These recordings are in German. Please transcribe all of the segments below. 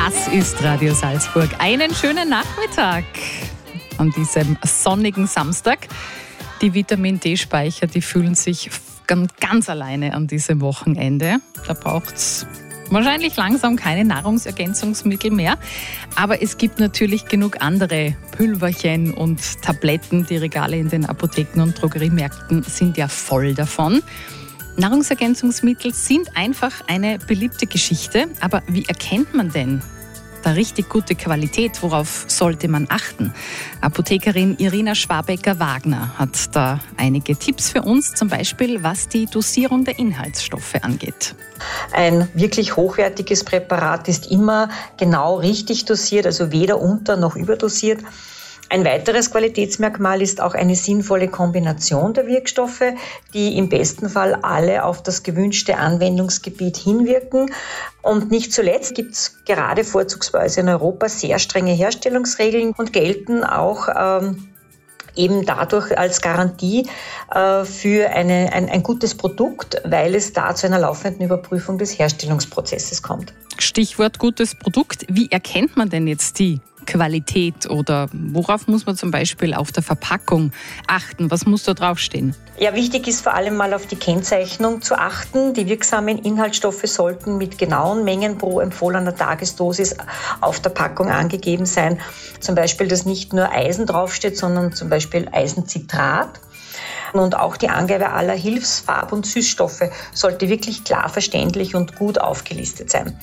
Das ist Radio Salzburg. Einen schönen Nachmittag an diesem sonnigen Samstag. Die Vitamin-D-Speicher, die fühlen sich ganz alleine an diesem Wochenende. Da braucht es wahrscheinlich langsam keine Nahrungsergänzungsmittel mehr. Aber es gibt natürlich genug andere Pülverchen und Tabletten. Die Regale in den Apotheken und Drogeriemärkten sind ja voll davon. Nahrungsergänzungsmittel sind einfach eine beliebte Geschichte. Aber wie erkennt man denn da richtig gute Qualität? Worauf sollte man achten? Apothekerin Irina Schwabecker-Wagner hat da einige Tipps für uns, zum Beispiel was die Dosierung der Inhaltsstoffe angeht. Ein wirklich hochwertiges Präparat ist immer genau richtig dosiert, also weder unter- noch überdosiert. Ein weiteres Qualitätsmerkmal ist auch eine sinnvolle Kombination der Wirkstoffe, die im besten Fall alle auf das gewünschte Anwendungsgebiet hinwirken. Und nicht zuletzt gibt es gerade vorzugsweise in Europa sehr strenge Herstellungsregeln und gelten auch eben dadurch als Garantie für ein gutes Produkt, weil es da zu einer laufenden Überprüfung des Herstellungsprozesses kommt. Stichwort gutes Produkt. Wie erkennt man denn jetzt die Qualität oder worauf muss man zum Beispiel auf der Verpackung achten? Was muss da draufstehen? Ja, wichtig ist vor allem mal auf die Kennzeichnung zu achten. Die wirksamen Inhaltsstoffe sollten mit genauen Mengen pro empfohlener Tagesdosis auf der Packung angegeben sein. Zum Beispiel, dass nicht nur Eisen draufsteht, sondern zum Beispiel Eisencitrat. Und auch die Angabe aller Hilfsfarb- und Süßstoffe sollte wirklich klar verständlich und gut aufgelistet sein.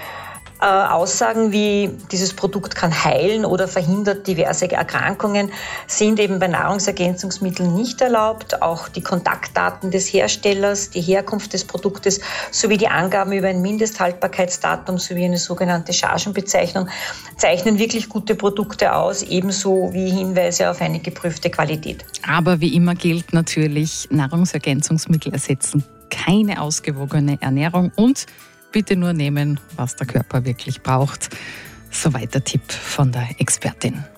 Aussagen wie dieses Produkt kann heilen oder verhindert diverse Erkrankungen sind eben bei Nahrungsergänzungsmitteln nicht erlaubt. Auch die Kontaktdaten des Herstellers, die Herkunft des Produktes sowie die Angaben über ein Mindesthaltbarkeitsdatum sowie eine sogenannte Chargenbezeichnung zeichnen wirklich gute Produkte aus, ebenso wie Hinweise auf eine geprüfte Qualität. Aber wie immer gilt natürlich, Nahrungsergänzungsmittel ersetzen keine ausgewogene Ernährung und bitte nur nehmen, was der Körper wirklich braucht. Soweit der Tipp von der Expertin.